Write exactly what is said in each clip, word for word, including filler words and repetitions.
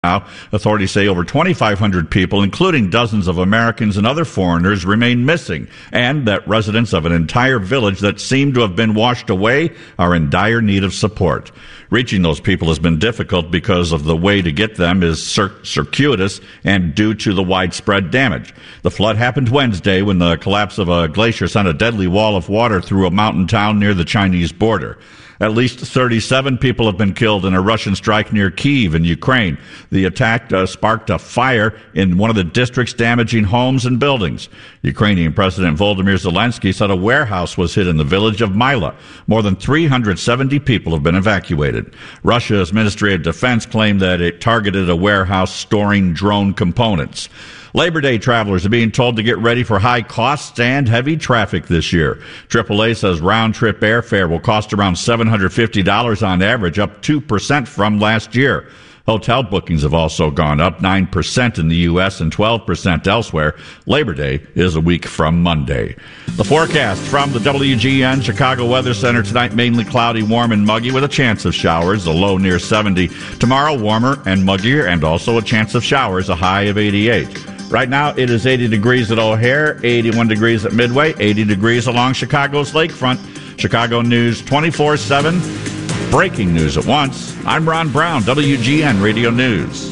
Now, authorities say over twenty-five hundred people, including dozens of Americans and other foreigners, remain missing, and that residents of an entire village that seem to have been washed away are in dire need of support. Reaching those people has been difficult because of the way to get them is cir- circuitous and due to the widespread damage. The flood happened Wednesday when the collapse of a glacier sent a deadly wall of water through a mountain town near the Chinese border. At least thirty-seven people have been killed in a Russian strike near Kyiv in Ukraine. The attack uh, sparked a fire in one of the districts, damaging homes and buildings. Ukrainian President Volodymyr Zelensky said a warehouse was hit in the village of Myla. More than three hundred seventy people have been evacuated. Russia's Ministry of Defense claimed that it targeted a warehouse storing drone components. Labor Day travelers are being told to get ready for high costs and heavy traffic this year. triple A says round-trip airfare will cost around seven hundred fifty dollars on average, up two percent from last year. Hotel bookings have also gone up nine percent in the U S and twelve percent elsewhere. Labor Day is a week from Monday. The forecast from the W G N Chicago Weather Center tonight, mainly cloudy, warm, and muggy with a chance of showers, a low near seventy. Tomorrow, warmer and muggier, and also a chance of showers, a high of eighty-eight. Right now, it is eighty degrees at O'Hare, eighty-one degrees at Midway, eighty degrees along Chicago's lakefront. Chicago News twenty-four seven. Breaking news at once. I'm Ron Brown, W G N Radio News.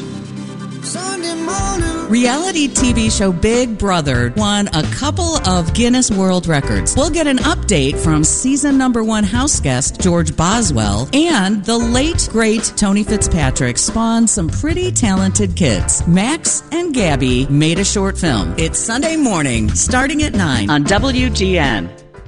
Reality T V show Big Brother won a couple of Guinness World Records. We'll get an update from season number one house guest George Boswell, and the late, great Tony Fitzpatrick spawned some pretty talented kids. Max and Gabby made a short film. It's Sunday morning, starting at nine on W G N.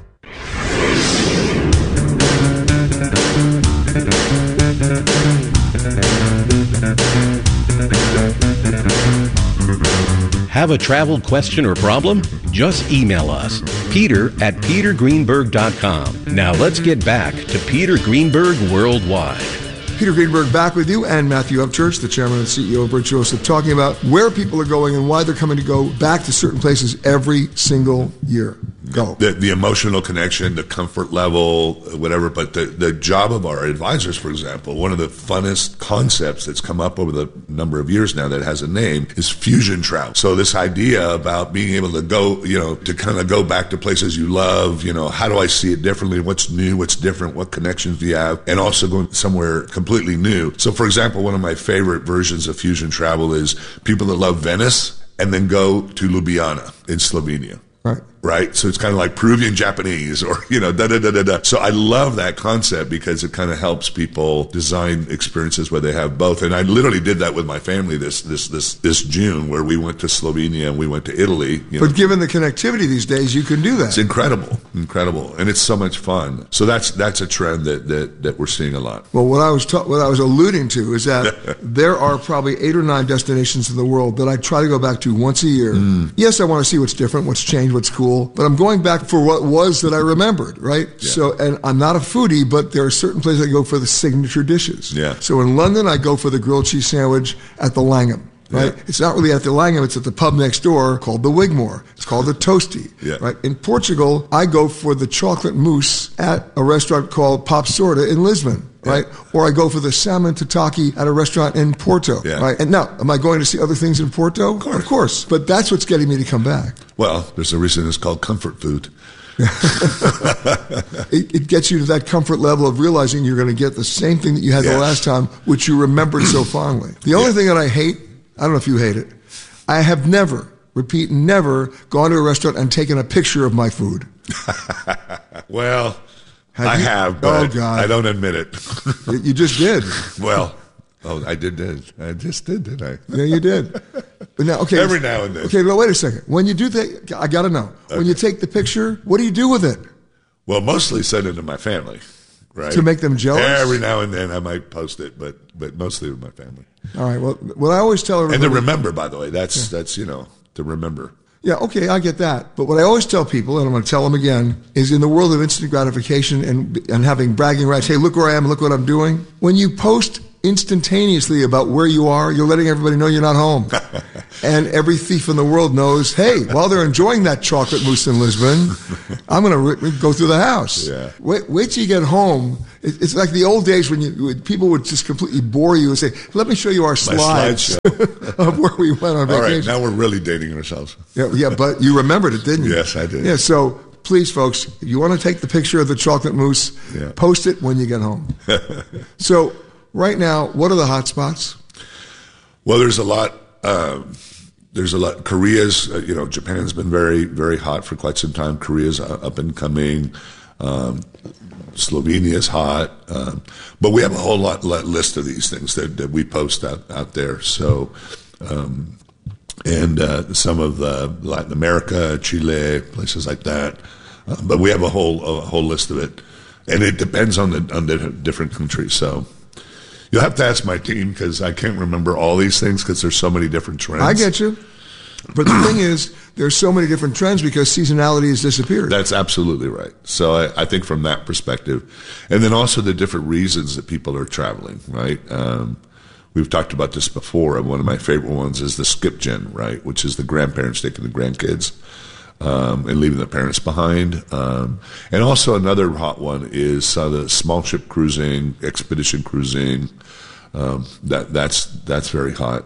Have a travel question or problem? Just email us, Peter at peter greenberg dot com. Now let's get back to Peter Greenberg Worldwide. Peter Greenberg back with you, and Matthew Upchurch, the chairman and C E O of Virtuosa, talking about where people are going and why they're coming to go back to certain places every single year. Go. The, the emotional connection, the comfort level, whatever, but the, the job of our advisors, for example, one of the funnest concepts that's come up over the number of years now that has a name is fusion travel. So this idea about being able to go, you know, to kind of go back to places you love, you know, how do I see it differently? What's new? What's different? What connections do you have? And also going somewhere completely new. So, for example, one of my favorite versions of fusion travel is people that love Venice and then go to Ljubljana in Slovenia. Right. Right? So it's kind of like Peruvian Japanese, or, you know, da da da da da. So I love that concept because it kind of helps people design experiences where they have both. And I literally did that with my family this this this this June, where we went to Slovenia and we went to Italy. You know. But given the connectivity these days, you can do that. It's incredible, incredible, and it's so much fun. So that's that's a trend that that, that we're seeing a lot. Well, what I was ta- what I was alluding to is that there are probably eight or nine destinations in the world that I try to go back to once a year. Mm. Yes, I want to see what's different, what's changed, what's cool. But I'm going back for what was that I remembered, right? Yeah. So, and I'm not a foodie, but there are certain places I go for the signature dishes. Yeah. So in London, I go for the grilled cheese sandwich at the Langham. Right? Yeah. It's not really at the Langham, it's at the pub next door called the Wigmore. It's called the Toasty. Yeah. Right? In Portugal, I go for the chocolate mousse at a restaurant called Pop Sorda in Lisbon. Right? Yeah. Or I go for the salmon tataki at a restaurant in Porto. Yeah. Right? And now, am I going to see other things in Porto? Of course. Of course. But that's what's getting me to come back. Well, there's a reason it's called comfort food. it, it gets you to that comfort level of realizing you're going to get the same thing that you had yes. the last time, which you remembered so fondly. The only yeah. thing that I hate, I don't know if you hate it, I have never, repeat, never gone to a restaurant and taken a picture of my food. Well... Have I you? have, but oh, God. I don't admit it. You just did. Well, oh, I did, did. I just did, didn't I? Yeah, you did. But now, okay. Every now and then. Okay, but wait a second. When you do that, I got to know. Okay. When you take the picture, what do you do with it? Well, mostly send it to my family, right? To make them jealous? Every now and then I might post it, but but mostly with my family. All right. Well, well I always tell everybody. And to remember, by the way, that's yeah. that's you know to remember. Yeah, okay, I get that. But what I always tell people, and I'm going to tell them again, is in the world of instant gratification and and having bragging rights, hey, look where I am, look what I'm doing. When you post instantaneously about where you are, you're letting everybody know you're not home. And every thief in the world knows, hey, while they're enjoying that chocolate mousse in Lisbon, I'm going to re- go through the house. Yeah. Wait, wait till you get home. It, it's like the old days when, you, when people would just completely bore you and say, let me show you our slides of where we went on vacation. All right, now we're really dating ourselves. Yeah, yeah, but you remembered it, didn't you? Yes, I did. Yeah, so please, folks, if you want to take the picture of the chocolate mousse, yeah. post it when you get home. So right now, what are the hot spots? Well, there's a lot. Um, there's a lot. Korea's, uh, you know, Japan's been very, very hot for quite some time. Korea's up and coming. Um, Slovenia's hot. Um, but we have a whole lot, lot list of these things that, that we post out, out there. So, um, and uh, some of uh, Latin America, Chile, places like that. Uh, but we have a whole a whole list of it, and it depends on the on the different countries. So. You'll have to ask my team because I can't remember all these things because there's so many different trends. I get you. But the thing is, there's so many different trends because seasonality has disappeared. That's absolutely right. So I, I think from that perspective, and then also the different reasons that people are traveling, right? Um, we've talked about this before, and one of my favorite ones is the skip gen, right, which is the grandparents taking the grandkids. Um, and leaving the parents behind. Um, and also another hot one is uh, the small ship cruising, expedition cruising. Um, that that's that's very hot.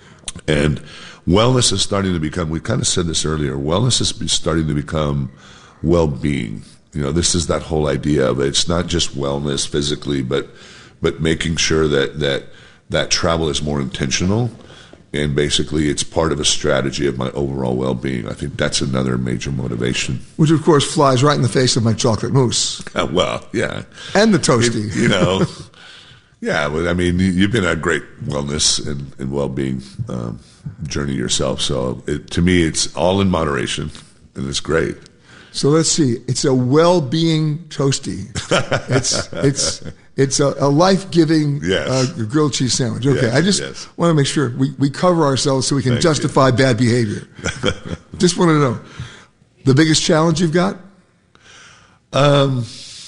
And wellness is starting to become, we kind of said this earlier, wellness is starting to become well-being. You know, this is that whole idea of it. It's not just wellness physically, but but making sure that that, that travel is more intentional. And basically, it's part of a strategy of my overall well-being. I think that's another major motivation. Which, of course, flies right in the face of my chocolate mousse. Uh, well, yeah. And the toasty. It, you know, yeah, well, I mean, you've been a great wellness and, and well-being um, journey yourself. So it, to me, it's all in moderation, and it's great. So let's see. It's a well-being toasty. It's it's it's a, a life-giving yes. uh, grilled cheese sandwich. Okay, yes, I just yes. want to make sure we, we cover ourselves so we can Thank justify you. bad behavior. Just want to know the biggest challenge you've got. Um,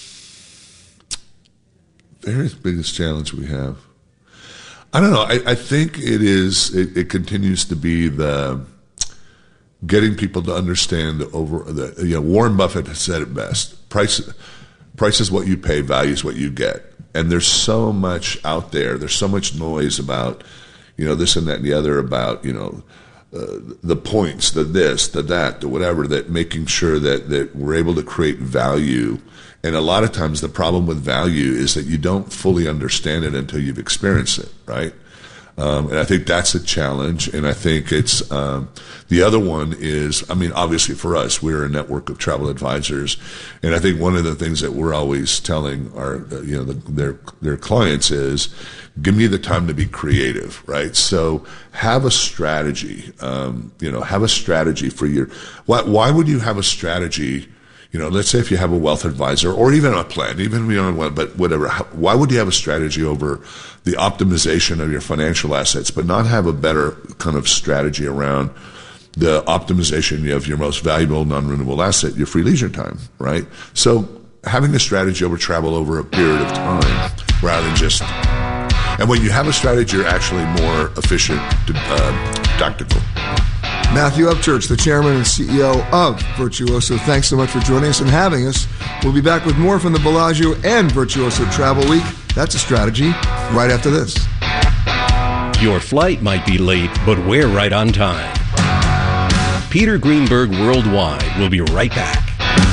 very biggest challenge we have. I don't know. I, I think it is. It, it continues to be the. Getting people to understand the over the you know Warren Buffett has said it best. Price price is what you pay, value is what you get. And there's so much out there. There's so much noise about you know this and that and the other about you know uh, the points, the this, the that, the whatever. That making sure that that we're able to create value. And a lot of times the problem with value is that you don't fully understand it until you've experienced it, right? Um, and I think that's a challenge. And I think it's um, the other one is, I mean, obviously for us, we're a network of travel advisors, and I think one of the things that we're always telling our, uh, you know, the, their their clients is, give me the time to be creative, right? So have a strategy. Um, you know, have a strategy for your. Why, why would you have a strategy? You know, let's say if you have a wealth advisor or even a plan, even beyond one, but whatever, why would you have a strategy over the optimization of your financial assets, but not have a better kind of strategy around the optimization of your most valuable non-renewable asset, your free leisure time, right? So having a strategy over travel over a period of time rather than just, and when you have a strategy, you're actually more efficient, uh, tactical. Matthew Upchurch, the chairman and C E O of Virtuoso, thanks so much for joining us and having us. We'll be back with more from the Bellagio and Virtuoso Travel Week. That's a strategy right after this. Your flight might be late, but we're right on time. Peter Greenberg Worldwide will be right back.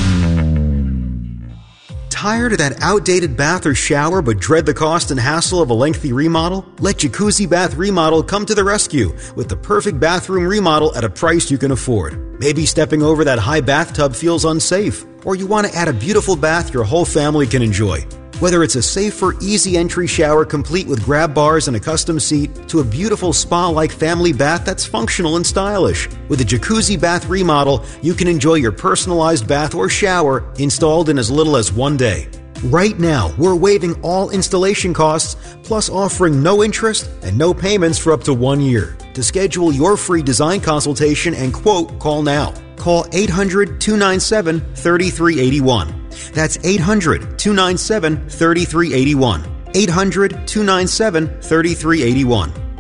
Tired of that outdated bath or shower but dread the cost and hassle of a lengthy remodel? Let Jacuzzi Bath Remodel come to the rescue with the perfect bathroom remodel at a price you can afford. Maybe stepping over that high bathtub feels unsafe, or you want to add a beautiful bath your whole family can enjoy. Whether it's a safer, easy entry shower complete with grab bars and a custom seat, to a beautiful spa-like family bath that's functional and stylish. With a Jacuzzi Bath Remodel, you can enjoy your personalized bath or shower installed in as little as one day. Right now, we're waiving all installation costs, plus offering no interest and no payments for up to one year. To schedule your free design consultation and quote, call now. Call eight hundred, two nine seven, three three eight one. That's eight hundred, two nine seven, three three eight one. eight hundred, two nine seven, three three eight one.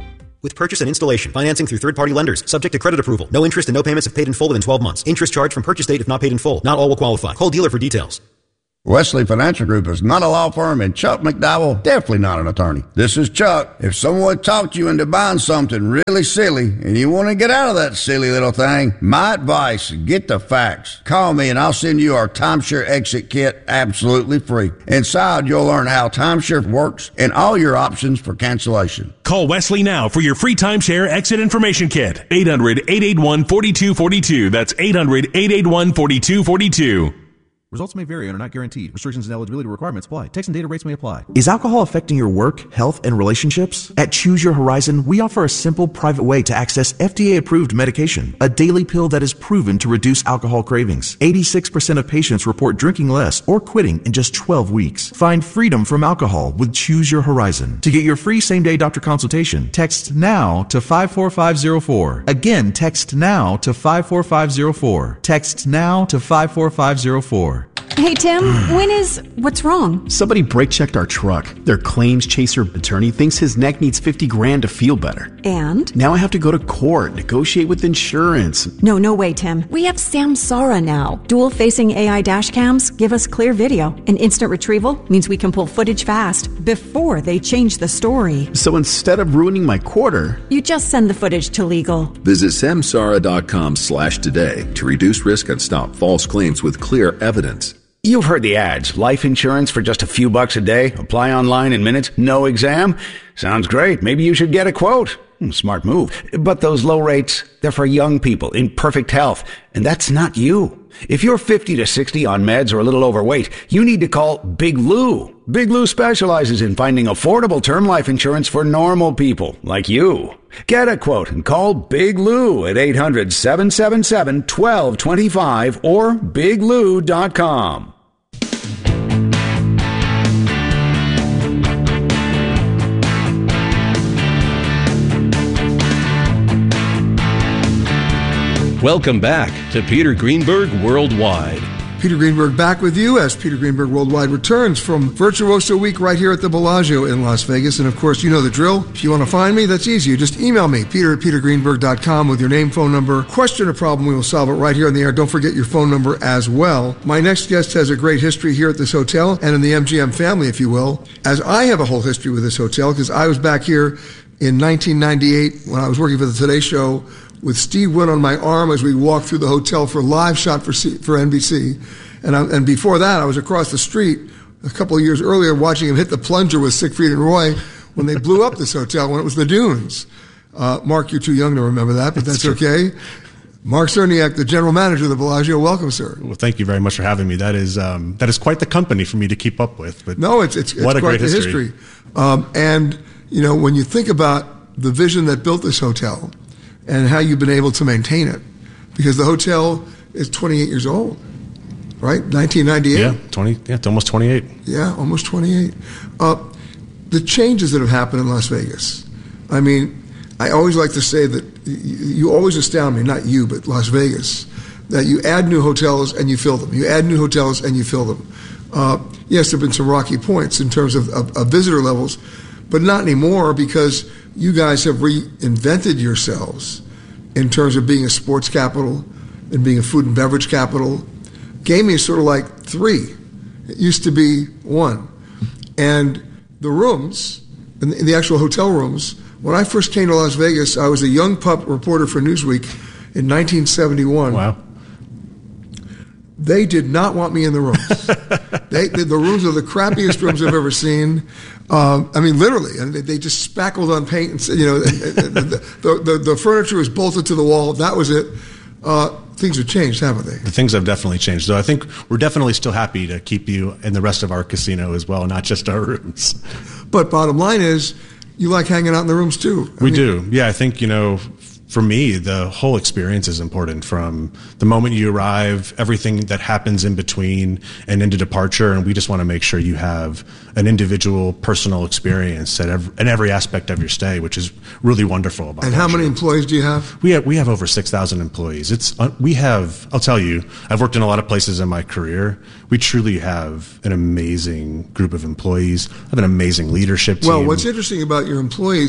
With purchase and installation, financing through third-party lenders, subject to credit approval. No interest and no payments if paid in full within twelve months. Interest charged from purchase date if not paid in full. Not all will qualify. Call dealer for details. Wesley Financial Group is not a law firm, and Chuck McDowell definitely not an attorney. This is Chuck. If someone talked you into buying something really silly and you want to get out of that silly little thing, my advice, get the facts. Call me and I'll send you our timeshare exit kit absolutely free. Inside, you'll learn how timeshare works and all your options for cancellation. Call Wesley now for your free timeshare exit information kit. eight hundred, eight eight one, four two four two. That's eight hundred, eight eight one, four two four two. Results may vary and are not guaranteed. Restrictions and eligibility requirements apply. Text and data rates may apply. Is alcohol affecting your work, health, and relationships? At Choose Your Horizon, we offer a simple, private way to access F D A-approved medication, a daily pill that is proven to reduce alcohol cravings. eighty-six percent of patients report drinking less or quitting in just twelve weeks. Find freedom from alcohol with Choose Your Horizon. To get your free same-day doctor consultation, text NOW to five four five zero four. Again, text NOW to five four five zero four. Text NOW to five four five zero four. Hey, Tim, when is... What's wrong? Somebody brake-checked our truck. Their claims chaser attorney thinks his neck needs fifty grand to feel better. And? Now I have to go to court, negotiate with insurance. No, no way, Tim. We have Samsara now. Dual-facing A I dash cams give us clear video. And instant retrieval means we can pull footage fast before they change the story. So instead of ruining my quarter... You just send the footage to legal. Visit samsara.com slash today to reduce risk and stop false claims with clear evidence. You've heard the ads. Life insurance for just a few bucks a day. Apply online in minutes. No exam. Sounds great. Maybe you should get a quote. Smart move. But those low rates, they're for young people in perfect health. And that's not you. If you're fifty to sixty on meds or a little overweight, you need to call Big Lou. Big Lou specializes in finding affordable term life insurance for normal people like you. Get a quote and call Big Lou at eight hundred, seven seven seven, one two two five or big lou dot com. Welcome back to Peter Greenberg Worldwide. Peter Greenberg back with you as Peter Greenberg Worldwide returns from Virtuoso Week right here at the Bellagio in Las Vegas. And of course, you know the drill. If you want to find me, that's easy. You just email me, peter at peter greenberg dot com with your name, phone number, question or problem. We will solve it right here on the air. Don't forget your phone number as well. My next guest has a great history here at this hotel and in the M G M family, if you will, as I have a whole history with this hotel because I was back here in nineteen ninety-eight when I was working for the Today Show with Steve Wynn on my arm as we walked through the hotel for a live shot for C- for N B C. And I, and before that, I was across the street a couple of years earlier watching him hit the plunger with Siegfried and Roy when they blew up this hotel when it was the Dunes. Uh, Mark, you're too young to remember that, but that's, that's okay. Mark Cerniak, the general manager of the Bellagio, welcome, sir. Well, thank you very much for having me. That is um, that is quite the company for me to keep up with. But no, it's it's, it's what a quite great the history. history. Um, and you know, when you think about the vision that built this hotel and how you've been able to maintain it, because the hotel is twenty-eight years old, right? nineteen ninety-eight. Yeah, twenty. Yeah, it's almost twenty-eight. Yeah, almost twenty-eight. Uh, the changes that have happened in Las Vegas. I mean, I always like to say that you, you always astound me, not you, but Las Vegas, that you add new hotels and you fill them. You add new hotels and you fill them. Uh, yes, there have been some rocky points in terms of, of, of visitor levels, but not anymore because you guys have reinvented yourselves in terms of being a sports capital and being a food and beverage capital. Gaming is sort of like three. It used to be one. And the rooms, in the actual hotel rooms, when I first came to Las Vegas, I was a young pup reporter for Newsweek in nineteen seventy-one. Wow. They did not want me in the rooms. they, the, the rooms are the crappiest rooms I've ever seen. Um, I mean, literally, and they, they just spackled on paint. And, you know, the, the, the, the furniture was bolted to the wall. That was it. Uh, things have changed, haven't they? The things have definitely changed. Though I think we're definitely still happy to keep you in the rest of our casino as well, not just our rooms. But bottom line is, you like hanging out in the rooms too. I we mean, do. Yeah, I think, you know, for me, the whole experience is important from the moment you arrive, everything that happens in between and into departure. And we just want to make sure you have an individual personal experience at every, in every aspect of your stay, which is really wonderful about it. And how many employees do you have? We have, we have over six thousand employees. It's, uh, we have, I'll tell you, I've worked in a lot of places in my career. We truly have an amazing group of employees, have an amazing leadership team. Well, what's interesting about your employees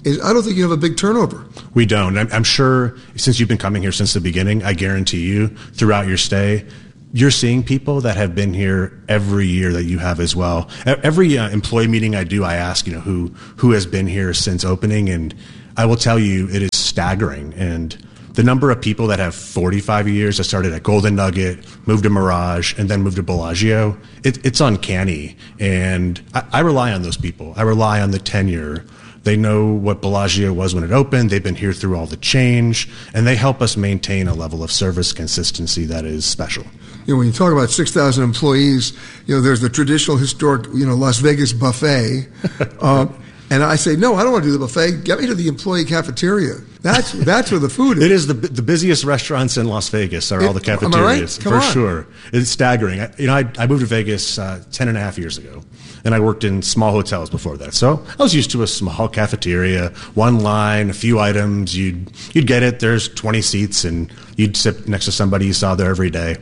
is I don't think you have a big turnover. We don't. I'm, I'm sure since you've been coming here since the beginning, I guarantee you throughout your stay, you're seeing people that have been here every year that you have as well. Every uh, employee meeting I do, I ask, you know, who who has been here since opening, and I will tell you it is staggering. And the number of people that have forty-five years that started at Golden Nugget, moved to Mirage, and then moved to Bellagio, it, it's uncanny. And I, I rely on those people. I rely on the tenure. They know what Bellagio was when it opened. They've been here through all the change, and they help us maintain a level of service consistency that is special. You know, when you talk about six thousand employees, you know, there's the traditional historic, you know, Las Vegas buffet. uh, and I say, no, I don't want to do the buffet. Get me to the employee cafeteria. That's that's where the food is. It is the the busiest restaurants in Las Vegas are it, all the cafeterias. Am I right? Come for on. Sure. It's staggering. I, you know, I, I moved to Vegas uh, ten and a half years ago, and I worked in small hotels before that. So I was used to a small cafeteria, one line, a few items. You'd you'd get it. There's twenty seats, and you'd sit next to somebody you saw there every day.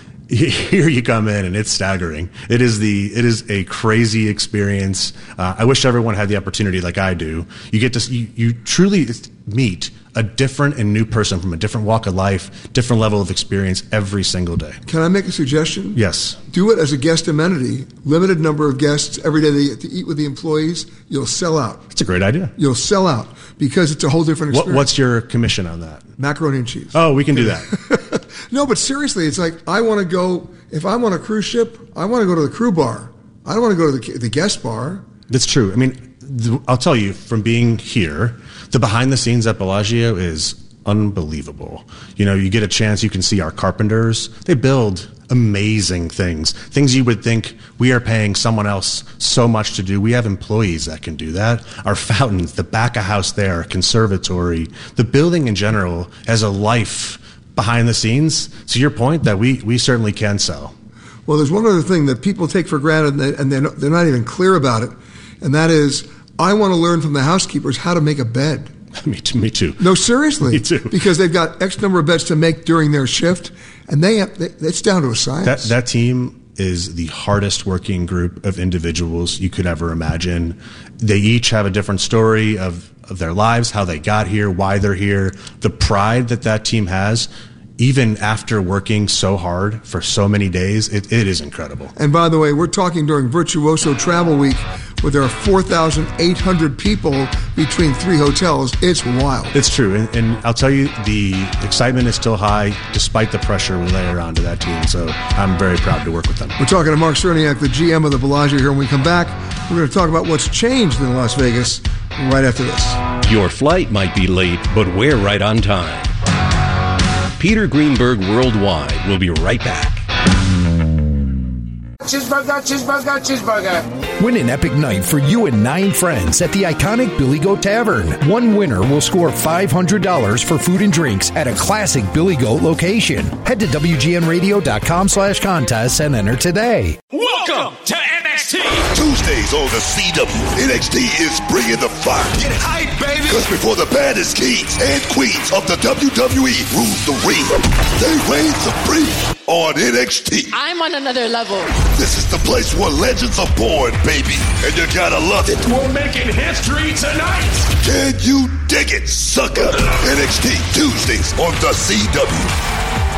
Here you come in, and it's staggering. It is the it is a crazy experience. Uh, I wish everyone had the opportunity like I do. You get to you, you truly meet a different and new person from a different walk of life, different level of experience every single day. Can I make a suggestion? Yes. Do it as a guest amenity. Limited number of guests every day they get to eat with the employees. You'll sell out. It's a great idea. You'll sell out because it's a whole different experience. What, what's your commission on that? Macaroni and cheese. Oh, we can do that. No, but seriously, it's like I want to go, if I'm on a cruise ship, I want to go to the crew bar. I don't want to go to the, the guest bar. That's true. I mean, the, I'll tell you, from being here, the behind the scenes at Bellagio is unbelievable. You know, you get a chance, you can see our carpenters. They build amazing things. Things you would think we are paying someone else so much to do. We have employees that can do that. Our fountains, the back of house there, conservatory, the building in general has a life behind the scenes, to your point, that we, we certainly can sell. Well, there's one other thing that people take for granted, and, they, and they're, not, they're not even clear about it, and that is I want to learn from the housekeepers how to make a bed. me too. Me too. No, seriously. Me too. Because they've got X number of beds to make during their shift, and they have, they, it's down to a science. That, that team is the hardest working group of individuals you could ever imagine. They each have a different story of, of their lives, how they got here, why they're here, the pride that that team has. Even after working so hard for so many days, it, it is incredible. And by the way, we're talking during Virtuoso Travel Week where there are four thousand eight hundred people between three hotels. It's wild. It's true. And, and I'll tell you, the excitement is still high despite the pressure we layer onto that team. So I'm very proud to work with them. We're talking to Mark Cerniak, the G M of the Bellagio here. When we come back, we're going to talk about what's changed in Las Vegas right after this. Your flight might be late, but we're right on time. Peter Greenberg Worldwide will be right back. Cheeseburger, cheeseburger, cheeseburger. Win an epic night for you and nine friends at the iconic Billy Goat Tavern. One winner will score five hundred dollars for food and drinks at a classic Billy Goat location. Head to W G N radio dot com slash contests and enter today. Welcome to N X T. Tuesdays on the C W, N X T is bringing the fire. Get hype, baby. Because before the baddest kings and queens of the W W E rule the ring, they reign supreme on N X T. I'm on another level. This is the place where legends are born, baby, and you gotta love it. We're making history tonight. Can you dig it, sucker? N X T Tuesdays on the C W.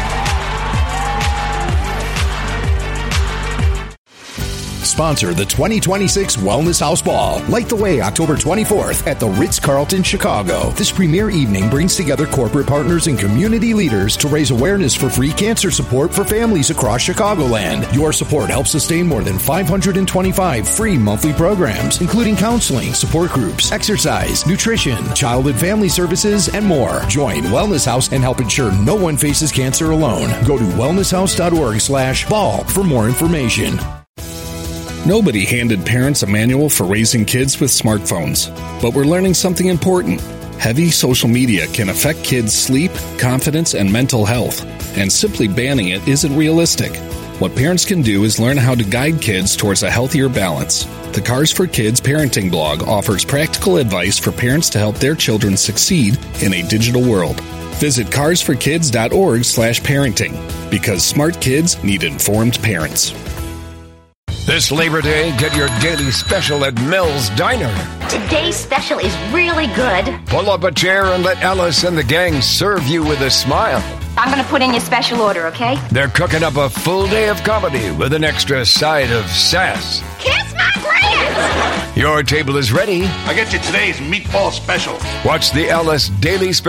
Sponsor the twenty twenty-six Wellness House Ball. Light the way October twenty-fourth at the Ritz-Carlton, Chicago. This premier evening brings together corporate partners and community leaders to raise awareness for free cancer support for families across Chicagoland. Your support helps sustain more than five hundred twenty-five free monthly programs, including counseling, support groups, exercise, nutrition, child and family services, and more. Join Wellness House and help ensure no one faces cancer alone. Go to wellness house dot org slash ball for more information. Nobody handed parents a manual for raising kids with smartphones, but we're learning something important. Heavy social media can affect kids' sleep, confidence, and mental health, and simply banning it isn't realistic. What parents can do is learn how to guide kids towards a healthier balance. The Cars for Kids parenting blog offers practical advice for parents to help their children succeed in a digital world. Visit cars for kids dot org slash parenting, because smart kids need informed parents. This Labor Day, get your daily special at Mel's Diner. Today's special is really good. Pull up a chair and let Alice and the gang serve you with a smile. I'm going to put in your special order, okay? They're cooking up a full day of comedy with an extra side of sass. Kiss my grits! Your table is ready. I get you today's meatball special. Watch the Alice Daily Special